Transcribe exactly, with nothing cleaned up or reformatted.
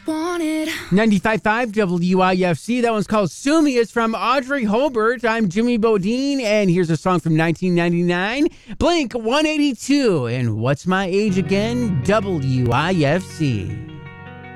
wanted. ninety-five point five W I F C. That one's called Sue Me. It's from Audrey Hobart. I'm Jimmy Bodine, and here's a song from nineteen ninety-nine. Blink one eighty-two. And what's my age again? W I F C.